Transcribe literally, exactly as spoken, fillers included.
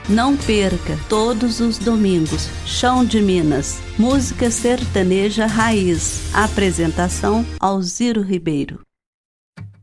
Não perca, todos os domingos, Chão de Minas, música sertaneja raiz. Apresentação, Alziro Ribeiro.